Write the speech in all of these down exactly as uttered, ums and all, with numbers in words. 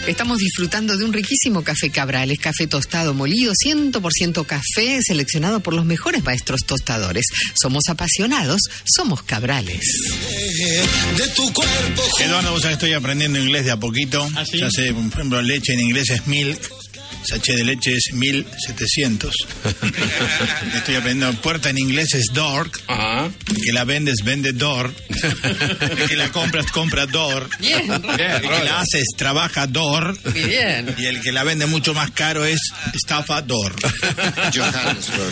Estamos disfrutando de un riquísimo café Cabrales, café tostado molido, cien por ciento café, seleccionado por los mejores maestros tostadores. Somos apasionados, somos Cabrales. De tu cuerpo. Eduardo, vos sabés, estoy aprendiendo inglés de a poquito. ¿Ah, sí? Ya sé, por ejemplo, leche en inglés es milk. Sachet de leche es mil setecientos. Estoy aprendiendo. Puerta en inglés es door. Ajá. El que la vendes, vende door. El que la compras, compra door. Bien. Bien, El que la hahaces, trabaja door. Bien. Y el que la vende mucho más caro es estafa door. Johannesburg.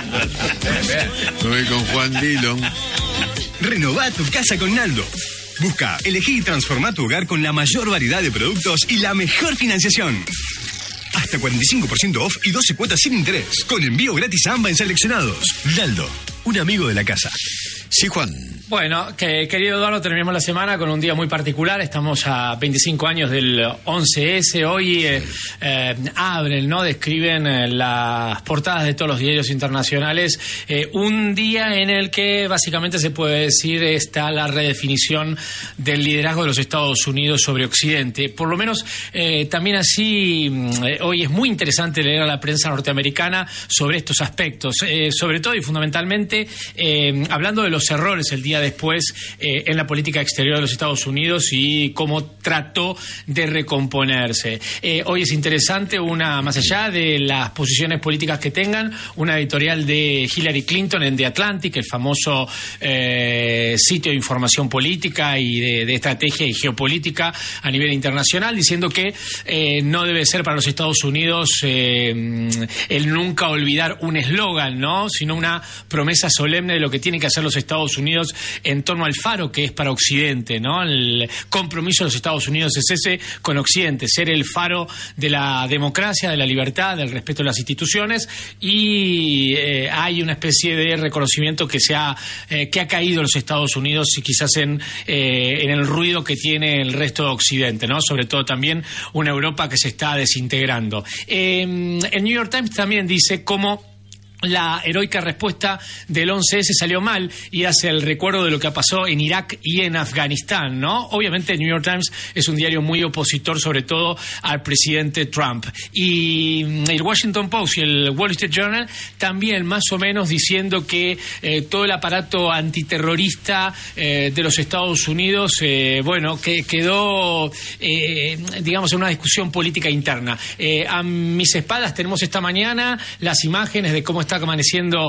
Estoy con Juan Dillon. Renová tu casa con Naldo. Busca, elegí y transformá tu hogar con la mayor variedad de productos y la mejor financiación. Hasta cuarenta y cinco por ciento off y doce cuotas sin interés. Con envío gratis a AMBA en seleccionados. Naldo, un amigo de la casa. Sí, Juan. Bueno, que, querido Eduardo, terminamos la semana con un día muy particular. Estamos a veinticinco años del once ese. Hoy eh, eh, abren, ¿no? Describen eh, las portadas de todos los diarios internacionales. Eh, un día en el que básicamente se puede decir está la redefinición del liderazgo de los Estados Unidos sobre Occidente. Por lo menos eh, también así, eh, hoy es muy interesante leer a la prensa norteamericana sobre estos aspectos. Eh, sobre todo y fundamentalmente eh, hablando de los errores el día después eh, en la política exterior de los Estados Unidos y cómo trató de recomponerse. Eh, hoy es interesante, una más allá de las posiciones políticas que tengan, una editorial de Hillary Clinton en The Atlantic, el famoso eh, sitio de información política y de, de estrategia y geopolítica a nivel internacional, diciendo que eh, no debe ser para los Estados Unidos eh, el nunca olvidar un eslogan, ¿no? Sino una promesa solemne de lo que tienen que hacer los Estados Unidos en torno al faro que es para Occidente, ¿no? El compromiso de los Estados Unidos es ese con Occidente, ser el faro de la democracia, de la libertad, del respeto a las instituciones, y eh, hay una especie de reconocimiento que se ha eh, que ha caído en los Estados Unidos y quizás en eh, en el ruido que tiene el resto de Occidente, ¿no? Sobre todo también una Europa que se está desintegrando. Eh, el New York Times también dice cómo la heroica respuesta del once ese salió mal y hace el recuerdo de lo que pasó en Irak y en Afganistán, ¿no? Obviamente el New York Times es un diario muy opositor, sobre todo al presidente Trump. Y el Washington Post y el Wall Street Journal también más o menos diciendo que eh, todo el aparato antiterrorista eh, de los Estados Unidos, eh, bueno, que quedó, eh, digamos, en una discusión política interna. Eh, a mis espaldas tenemos esta mañana las imágenes de cómo está amaneciendo,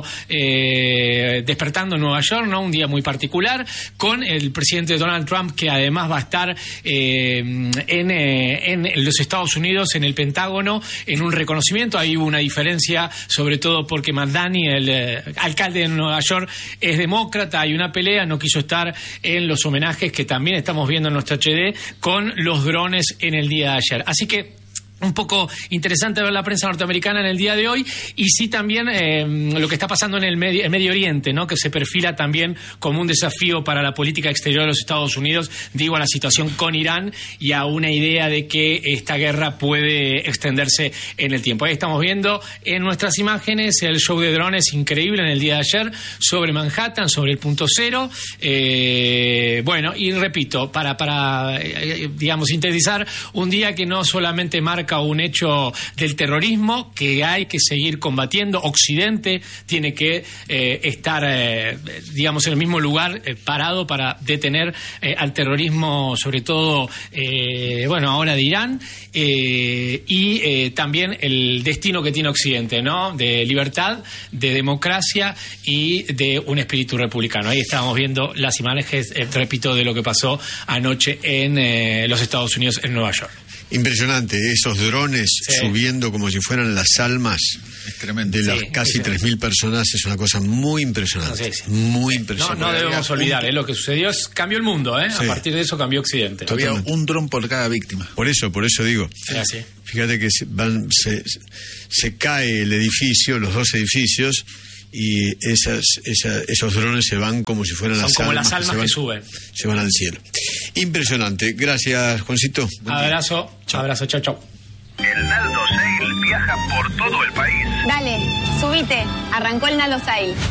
eh, despertando en Nueva York, ¿no? Un día muy particular, con el presidente Donald Trump, que además va a estar eh, en, eh, en los Estados Unidos, en el Pentágono, en un reconocimiento. Ahí hubo una diferencia, sobre todo porque Madani, el eh, alcalde de Nueva York, es demócrata, hay una pelea, no quiso estar en los homenajes que también estamos viendo en nuestro H D con los drones en el día de ayer. Así que un poco interesante ver la prensa norteamericana en el día de hoy, y sí también eh, lo que está pasando en el Medio, el Medio Oriente, ¿no? Que se perfila también como un desafío para la política exterior de los Estados Unidos, digo, a la situación con Irán y a una idea de que esta guerra puede extenderse en el tiempo. Ahí estamos viendo en nuestras imágenes el show de drones increíble en el día de ayer sobre Manhattan, sobre el punto cero. Eh, bueno, y repito, para, para eh, digamos, sintetizar, un día que no solamente marca un hecho del terrorismo que hay que seguir combatiendo. Occidente tiene que eh, estar, eh, digamos, en el mismo lugar, eh, parado para detener eh, al terrorismo, sobre todo, eh, bueno, ahora de Irán, eh, y eh, también el destino que tiene Occidente, ¿no? De libertad, de democracia y de un espíritu republicano. Ahí estábamos viendo las imágenes, eh, repito, de lo que pasó anoche en eh, los Estados Unidos, en Nueva York. Impresionante, esos drones sí. subiendo como si fueran las almas de las sí, casi tres mil personas, es una cosa muy impresionante, sí, sí. muy No, impresionante. no debemos olvidar, ¿eh? Lo que sucedió es cambió el mundo, ¿eh? Sí. A partir de eso cambió Occidente. Todavía un dron por cada víctima. Por eso, por eso digo. Sí, sí. Fíjate que se, van, se, se cae el edificio, los dos edificios, y esas, esa, esos drones se van como si fueran Son las como almas las almas que, que, se van, suben. se van al cielo. Impresionante. Gracias, Juancito. Buen día. Abrazo, chao. Abrazo, chao, chao. El Naldo Sail viaja por todo el país. Dale, subite. Arrancó el Naldo Sail. Del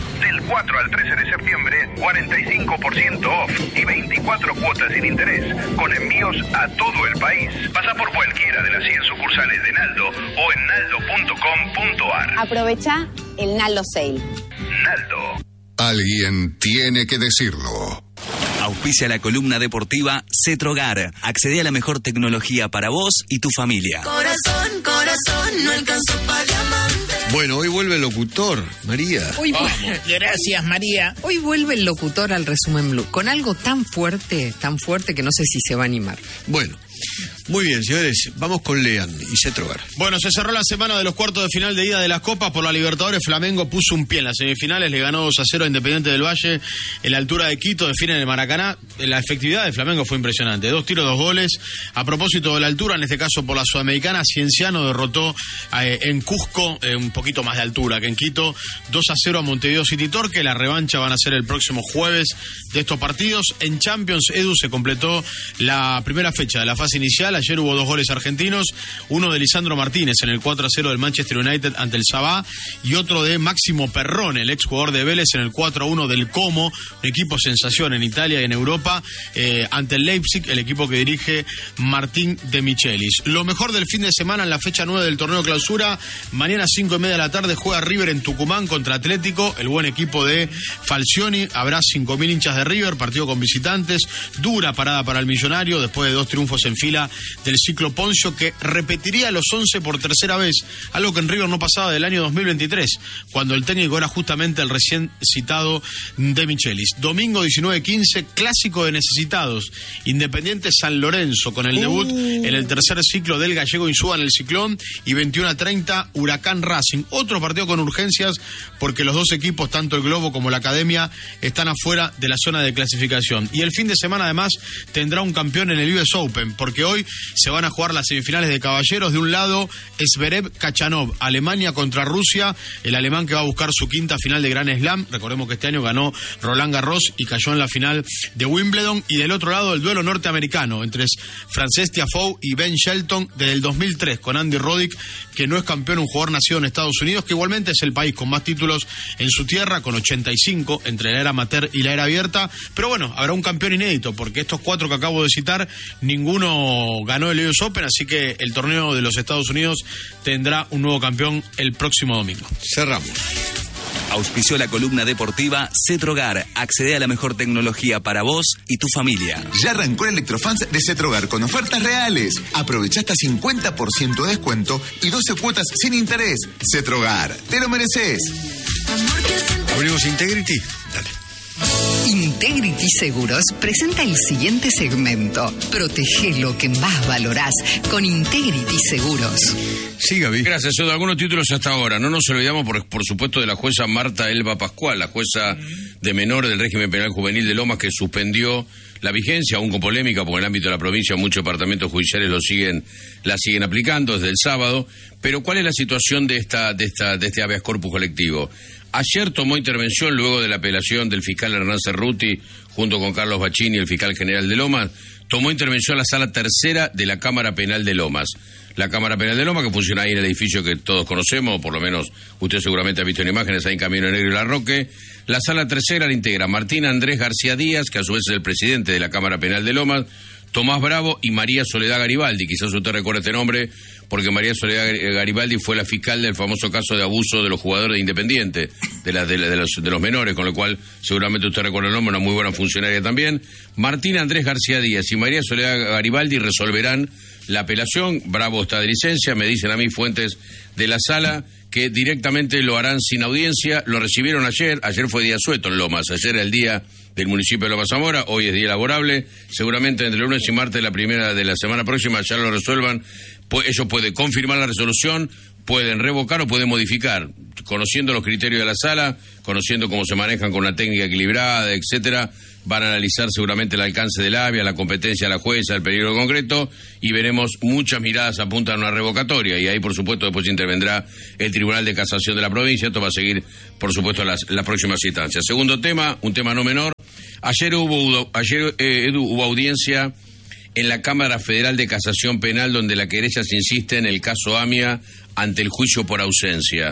cuatro al trece de septiembre, cuarenta y cinco por ciento off y veinticuatro cuotas sin interés, con envíos a todo el país. Pasa por cualquiera de las cien sucursales de Naldo o en naldo punto com punto ar. Aprovecha el Naldo Sale. Naldo. Alguien tiene que decirlo. Auspicia la columna deportiva Cetrogar. Accede a la mejor tecnología para vos y tu familia. Corazón, corazón, no alcanzó para diamante. Bueno, hoy vuelve el locutor, María. Hoy vu- Gracias, María. Hoy vuelve el locutor al Resumen Blue, con algo tan fuerte, tan fuerte que no sé si se va a animar. Bueno, muy bien, señores, vamos con Lean y Cetrogar. Bueno, se cerró la semana de los cuartos de final de ida de las Copas por la Libertadores. Flamengo puso un pie en las semifinales, le ganó dos a cero a Independiente del Valle en la altura de Quito, definen el Maracaná. La efectividad de Flamengo fue impresionante, dos tiros, dos goles. A propósito de la altura, en este caso por la Sudamericana, Cienciano derrotó eh, en Cusco, eh, un poquito más de altura que en Quito, dos a cero a Montevideo City Torque. La revancha van a ser el próximo jueves de estos partidos. En Champions, Edu, se completó la primera fecha de la fase inicial. Ayer hubo dos goles argentinos, uno de Lisandro Martínez en el cuatro a cero del Manchester United ante el Sabah y otro de Máximo Perrone, el exjugador de Vélez, en el cuatro a uno del Como, un equipo sensación en Italia y en Europa, eh, ante el Leipzig, el equipo que dirige Martín de Michelis. Lo mejor del fin de semana en la fecha nueve del torneo Clausura. Mañana cinco y media de la tarde juega River en Tucumán contra Atlético, el buen equipo de Falcioni. Habrá cinco mil hinchas de River, partido con visitantes, dura parada para el millonario después de dos triunfos en fila del ciclo Poncio, que repetiría los once por tercera vez, algo que en River no pasaba del año dos mil veintitrés, cuando el técnico era justamente el recién citado de Michelis. Domingo diecinueve quince, clásico de necesitados, Independiente San Lorenzo, con el debut uh. en el tercer ciclo del gallego Insúa en el Ciclón, y veintiuno a treinta, Huracán Racing. Otro partido con urgencias, porque los dos equipos, tanto el Globo como la Academia, están afuera de la zona de clasificación. Y el fin de semana, además, tendrá un campeón en el U S Open, porque hoy se van a jugar las semifinales de caballeros. De un lado, Zverev Kachanov, Alemania contra Rusia, el alemán que va a buscar su quinta final de Grand Slam. Recordemos que este año ganó Roland Garros y cayó en la final de Wimbledon. Y del otro lado, el duelo norteamericano entre Frances Tiafoe y Ben Shelton desde el dos mil tres, con Andy Roddick, que no es campeón, un jugador nacido en Estados Unidos, que igualmente es el país con más títulos en su tierra, con ochenta y cinco entre la era amateur y la era abierta. Pero bueno, habrá un campeón inédito, porque estos cuatro que acabo de citar, ninguno ganó el U S Open, así que el torneo de los Estados Unidos tendrá un nuevo campeón el próximo domingo. Cerramos. Auspició la columna deportiva Cetrogar. Accede a la mejor tecnología para vos y tu familia. Ya arrancó el Electrofans de Cetrogar con ofertas reales. Aprovecha hasta cincuenta por ciento de descuento y doce cuotas sin interés. Cetrogar, te lo mereces. Abrimos Integrity. Dale. Integrity Seguros presenta el siguiente segmento. Protege lo que más valorás con Integrity Seguros. Sí, Gaby. Gracias, Edu. Algunos títulos hasta ahora. No nos olvidamos, por, por supuesto, de la jueza Marta Elba Pascual, la jueza de menores del régimen penal juvenil de Lomas, que suspendió la vigencia, aún con polémica, porque en el ámbito de la provincia muchos departamentos judiciales lo siguen, la siguen aplicando desde el sábado. Pero ¿cuál es la situación de esta, de esta, de este habeas corpus colectivo? Ayer tomó intervención, luego de la apelación del fiscal Hernán Cerruti, junto con Carlos Bachini, el fiscal general de Lomas, tomó intervención la sala tercera de la Cámara Penal de Lomas. La Cámara Penal de Lomas, que funciona ahí en el edificio que todos conocemos, o por lo menos usted seguramente ha visto en imágenes, ahí en Camino Negro y La Roque. La sala tercera la integra Martín Andrés García Díaz, que a su vez es el presidente de la Cámara Penal de Lomas, Tomás Bravo y María Soledad Garibaldi. Quizás usted recuerde este nombre porque María Soledad Garibaldi fue la fiscal del famoso caso de abuso de los jugadores de Independiente, de, la, de, la, de, los, de los menores, con lo cual seguramente usted recuerda el nombre, una muy buena funcionaria también. Martín Andrés García Díaz y María Soledad Garibaldi resolverán la apelación. Bravo está de licencia, me dicen a mí fuentes de la sala que directamente lo harán sin audiencia. Lo recibieron ayer, ayer fue día sueto en Lomas, ayer era el día del municipio de Lomas Zamora, hoy es día laborable, seguramente entre lunes y martes la primera de la semana próxima ya lo resuelvan. Pues ellos pueden confirmar la resolución, pueden revocar o pueden modificar, conociendo los criterios de la sala, conociendo cómo se manejan con una técnica equilibrada, etcétera. Van a analizar seguramente el alcance del A V I A, la competencia de la jueza, el peligro concreto, y veremos muchas miradas apuntan a una revocatoria, y ahí por supuesto después intervendrá el Tribunal de Casación de la provincia. Esto va a seguir por supuesto las, las próximas instancias. Segundo tema, un tema no menor. Ayer hubo, ayer, eh, Edu, hubo audiencia en la Cámara Federal de Casación Penal, donde la querella se insiste en el caso AMIA ante el juicio por ausencia.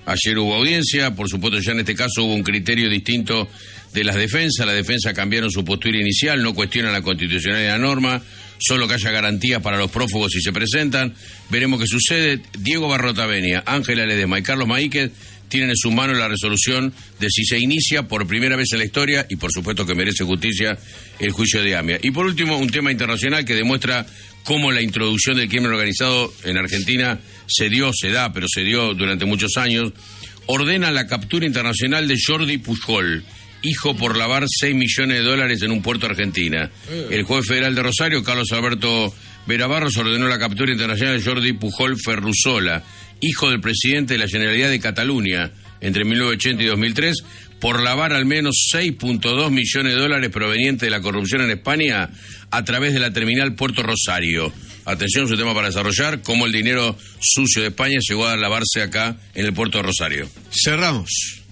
Ayer hubo audiencia, por supuesto ya en este caso hubo un criterio distinto de las defensas. La defensa cambiaron su postura inicial, no cuestionan la constitucionalidad de la norma, solo que haya garantías para los prófugos si se presentan. Veremos qué sucede. Diego Barrotavenia, Ángela Ledesma y Carlos Maíquez tienen en sus manos la resolución de si se inicia por primera vez en la historia, y por supuesto que merece justicia, el juicio de AMIA. Y por último, un tema internacional que demuestra cómo la introducción del crimen organizado en Argentina se dio, se da, pero se dio durante muchos años. Ordena la captura internacional de Jordi Pujol, hijo por lavar seis millones de dólares en un puerto argentina. El juez federal de Rosario, Carlos Alberto Vera Barros, ordenó la captura internacional de Jordi Pujol Ferrusola, hijo del presidente de la Generalidad de Cataluña entre mil novecientos ochenta y dos mil tres, por lavar al menos seis punto dos millones de dólares provenientes de la corrupción en España a través de la terminal Puerto Rosario. Atención, es un tema para desarrollar, cómo el dinero sucio de España llegó a lavarse acá en el Puerto de Rosario. Cerramos.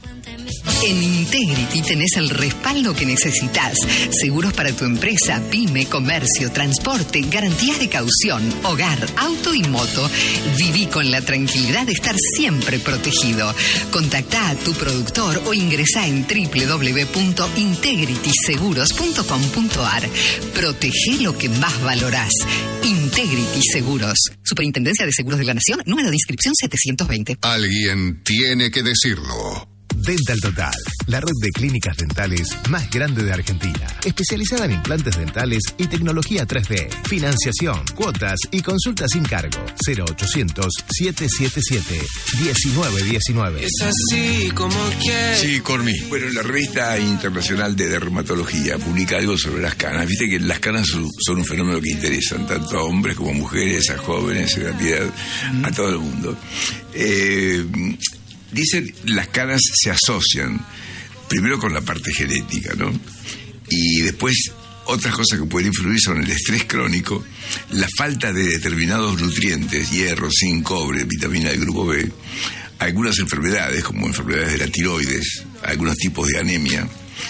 En Integrity tenés el respaldo que necesitas. Seguros para tu empresa, pyme, comercio, transporte, garantías de caución, hogar, auto y moto. Viví con la tranquilidad de estar siempre protegido. Contactá a tu productor o ingresá en doble u doble u doble u punto integrity seguros punto com punto a r. Protege lo que más valorás. Integrity Seguros. Superintendencia de Seguros de la Nación, número de inscripción setecientos veinte. Alguien tiene que decirlo. Dental Total, la red de clínicas dentales más grande de Argentina, especializada en implantes dentales y tecnología tres D, financiación, cuotas y consultas sin cargo. Cero ochocientos, siete siete siete, diecinueve diecinueve. Es así como quieres. Sí, Cormí. Bueno, la revista internacional de dermatología publica algo sobre las canas. Viste que las canas son, son un fenómeno que interesan tanto a hombres como a mujeres, a jóvenes, en realidad, a todo el mundo. Eh... Dicen, las canas se asocian primero con la parte genética, ¿no? Y después otras cosas que pueden influir son el estrés crónico, la falta de determinados nutrientes, hierro, zinc, cobre, vitamina del grupo B, algunas enfermedades como enfermedades de la tiroides, algunos tipos de anemia,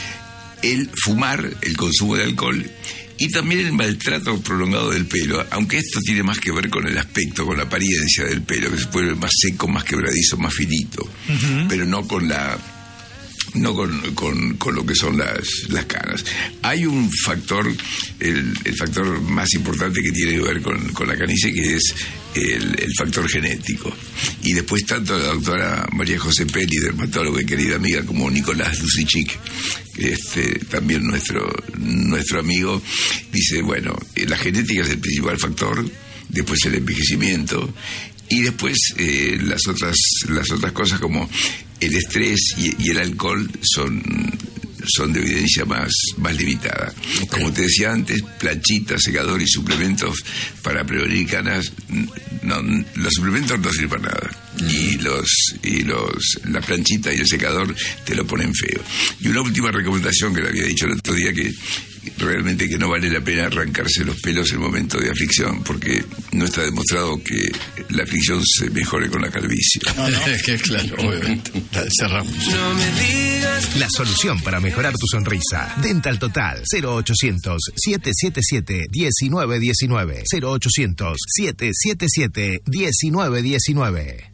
el fumar, el consumo de alcohol y también el maltrato prolongado del pelo, aunque esto tiene más que ver con el aspecto, con la apariencia del pelo, que se vuelve más seco, más quebradizo, más finito, uh-huh. pero no con la no con, con, con lo que son las, las canas. Hay un factor, el, el factor más importante que tiene que ver con, con la canicie, que es el, el factor genético. Y después tanto la doctora María José Peli, dermatóloga y querida amiga, como Nicolás Lucichik, este, también nuestro, nuestro amigo, dice, bueno, la genética es el principal factor, después el envejecimiento, y después eh, las otras las otras cosas como el estrés y, y el alcohol son son de evidencia más, más limitada. Okay. Como te decía antes, planchitas, secador y suplementos para prevenir canas, no, los suplementos no sirven para nada. Mm. Y los y los la planchita y el secador te lo ponen feo. Y una última recomendación que le había dicho el otro día, que realmente que no vale la pena arrancarse los pelos en momento de aflicción, porque no está demostrado que la aflicción se mejore con la calvicie. No, no. Es que claro, obviamente. Cerramos. No me digas. La solución para mejorar tu sonrisa. Dental Total. Cero ochocientos, siete siete siete, diecinueve diecinueve. Cero ochocientos, siete siete siete, diecinueve diecinueve.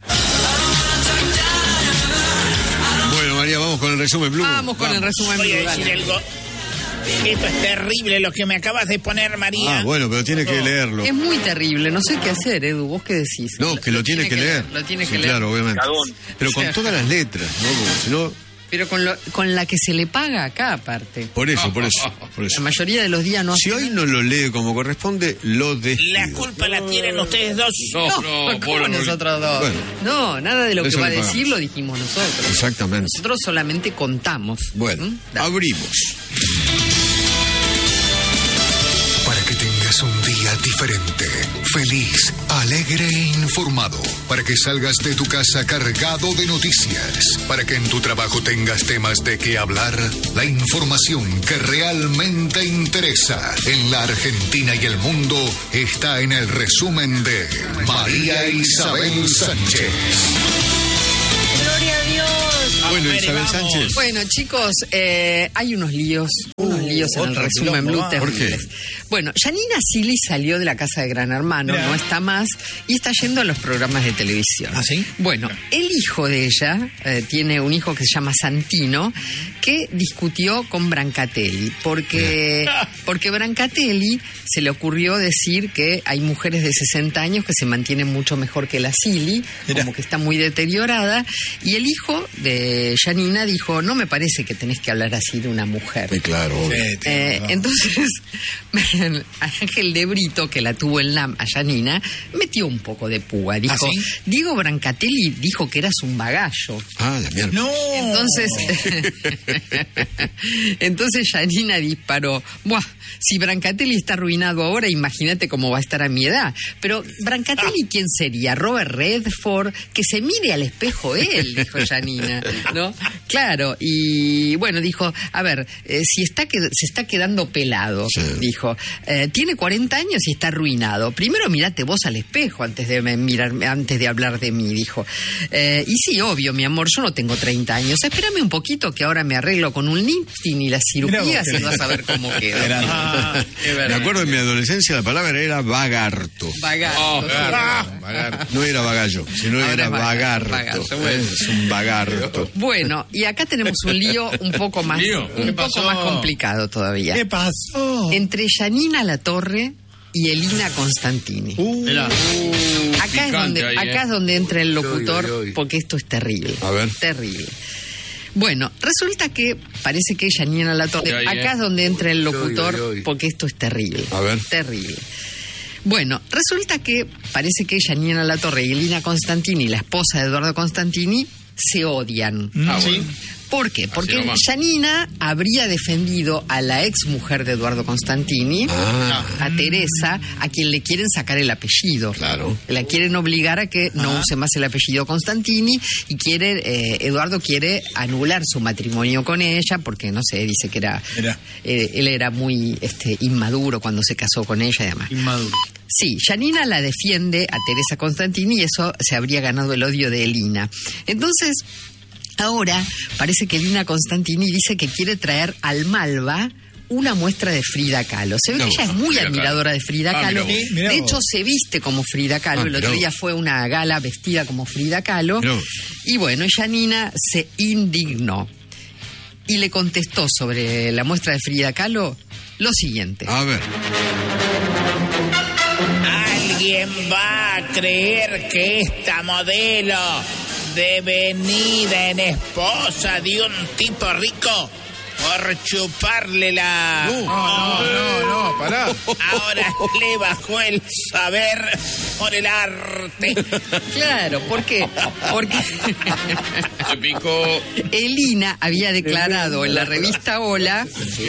Bueno, María, vamos con el resumen Blue. Vamos con vamos. el resumen Blue. Voy a decir algo. Esto es terrible lo que me acabas de poner, María. Ah, bueno, pero tiene que leerlo. Es muy terrible, no sé qué hacer, Edu, ¿vos qué decís? No, que lo, lo tiene, tiene que, que leer. leer. Lo tiene sí, que leer. Claro, obviamente. Cagón. Pero con todas las letras, ¿no? Porque si no... Pero con, lo, con la que se le paga acá, aparte. Por eso, por eso, por eso. La mayoría de los días no... Si hoy no lo lee como corresponde, lo despido. La culpa la tienen ustedes dos. No, no, ¿cómo no, nosotros dos? Bueno, no, nada de lo que va a decir lo dijimos nosotros. Exactamente. Nosotros solamente contamos. Bueno, ¿Mm? abrimos. Es un día diferente, feliz, alegre e informado, para que salgas de tu casa cargado de noticias, para que en tu trabajo tengas temas de qué hablar, la información que realmente interesa en la Argentina y el mundo está en el resumen de María Isabel Sánchez. Gloria a Dios. Bueno, Mary, Isabel vamos. Sánchez. Bueno, chicos, eh, hay unos líos, unos líos en el resumen Blue terribles. Bueno, Janina Silly salió de la casa de Gran Hermano, Mirá. no está más, y está yendo a los programas de televisión. ¿Ah, sí? Bueno, el hijo de ella, eh, tiene un hijo que se llama Santino, que discutió con Brancatelli, porque, porque Brancatelli se le ocurrió decir que hay mujeres de sesenta años que se mantienen mucho mejor que la Silly, como que está muy deteriorada, y el hijo de Janina dijo, no me parece que tenés que hablar así de una mujer. Sí, claro. Sí, Eh, entonces, Ángel de Brito, que la tuvo en LAM a Janina, metió un poco de púa. Dijo, ¿Ah, sí? Diego Brancatelli dijo que eras un bagallo. Ah, la mierda. No. Entonces, entonces Janina disparó. Buah, si Brancatelli está arruinado ahora, imagínate cómo va a estar a mi edad. Pero Brancatelli, ¿quién sería? Robert Redford, que se mire al espejo él, dijo Janina, ¿no? Claro, y bueno, dijo, a ver, eh, si está que, se está quedando pelado, Sí. dijo, eh, tiene cuarenta años y está arruinado. Primero mirate vos al espejo antes de me- mirarme, antes de hablar de mí, dijo. Eh, y sí, obvio, mi amor, yo no tengo treinta años. Espérame un poquito que ahora me arreglo con un lifting y las cirugías y vas a ver cómo queda. Era- Me acuerdo en mi adolescencia la palabra era vagarto. Vagarto, Oh, sí. vagarto, vagarto. No era vagallo, sino Ahora era es vagarto, vagarto. vagarto, ¿eh? bueno. Es un vagarto. Bueno, y acá tenemos un lío un poco más, ¿Lío? un ¿Qué poco pasó? más complicado todavía. ¿Qué pasó? Entre Janina Latorre y Elina Constantini. Mirá. Acá, es Picante donde, ahí, acá ¿eh? es donde entra el locutor, Uy, uy, uy. porque esto es terrible. A ver. Terrible. Bueno, resulta que parece que Janina Latorre, Ahí, acá ¿eh? es donde entra el locutor, Uy, uy, uy. porque esto es terrible. A ver. Terrible. Bueno, resulta que parece que Janina Latorre y Elina Constantini, la esposa de Eduardo Constantini, se odian. Ah, bueno. ¿Por qué? Porque nomás. Janina habría defendido a la ex mujer de Eduardo Constantini, Ah, a Teresa, a quien le quieren sacar el apellido. claro. La quieren obligar a que no use más el apellido Constantini y quiere, eh, Eduardo quiere anular su matrimonio con ella porque, no sé, dice que era, Mirá. eh, él era muy este, inmaduro cuando se casó con ella y demás. Inmaduro. Sí, Janina la defiende a Teresa Constantini y eso se habría ganado el odio de Elina. Entonces, ahora parece que Elina Constantini dice que quiere traer al Malva una muestra de Frida Kahlo. Se ve No, que ella es muy Frida admiradora Kahlo. de Frida Ah, Kahlo. mirá vos. Mirá De vos. hecho, se viste como Frida Kahlo. Ah, El otro mirá día vos. fue una gala vestida como Frida Kahlo. Mirá vos. Y bueno, Janina se indignó y le contestó sobre la muestra de Frida Kahlo lo siguiente. A ver. ¿Alguien va a creer que esta modelo devenida en esposa de un tipo rico por chuparle la... No, no, no, no, pará. Ahora le bajó el saber por el arte. Claro, ¿por qué? Porque Se picó. Elina había declarado en la revista Hola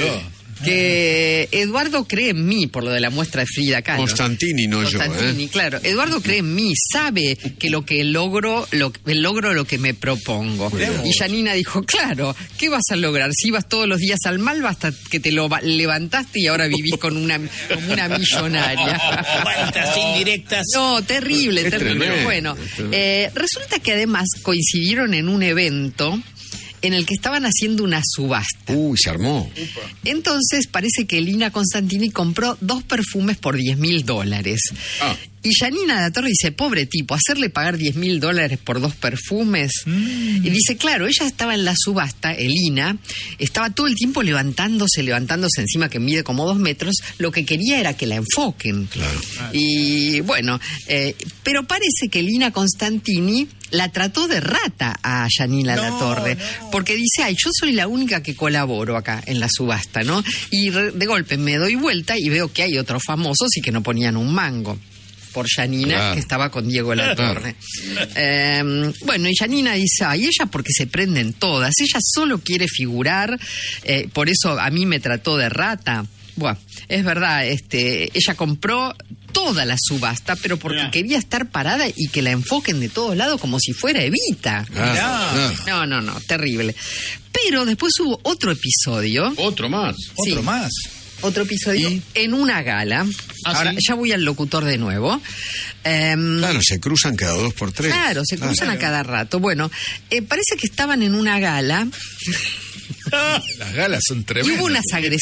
que Eduardo cree en mí por lo de la muestra de Frida Kahlo. Constantini, no yo, Constantini, ¿eh? claro. Eduardo cree en mí, sabe que lo que logro, lo, logro lo que me propongo. Y Janina dijo, claro, ¿qué vas a lograr? Si ibas todos los días al Malva hasta que te lo va- levantaste y ahora vivís con una, como una millonaria. ¿Cuántas indirectas? No, terrible, Es terrible. tremendo, Bueno, es tremendo. eh, resulta que además coincidieron en un evento en el que estaban haciendo una subasta. Uy, se armó. Entonces parece que Elina Constantini compró dos perfumes por diez mil dólares. Ah. Y Janina Latorre dice, pobre tipo, hacerle pagar diez mil dólares por dos perfumes. Y dice, claro, ella estaba en la subasta, Elina, estaba todo el tiempo levantándose, levantándose encima que mide como dos metros, lo que quería era que la enfoquen. Claro. Y bueno, eh, pero parece que Elina Constantini la trató de rata a Janina Latorre, porque dice, ay, yo soy la única que colaboro acá en la subasta, ¿no? Y re- de golpe me doy vuelta y veo que hay otros famosos y que no ponían un mango. Por Janina, Claro. que estaba con Diego Latorre. Eh, bueno, y Janina dice, ay, ella porque se prenden todas, ella solo quiere figurar, eh, por eso a mí me trató de rata. Bueno, es verdad, este, ella compró toda la subasta, pero porque Mirá. quería estar parada y que la enfoquen de todos lados como si fuera Evita. Ah, No, no, no, terrible. Pero después hubo otro episodio. Otro más. Otro Sí. más. Otro episodio en una gala. ¿Ah, Ahora sí? ya voy al locutor de nuevo. Em, Claro, se cruzan cada dos por tres. Claro, se cruzan a cada rato. Bueno, eh, parece que estaban en una gala Las galas son y tremendas. hubo unas agresiones.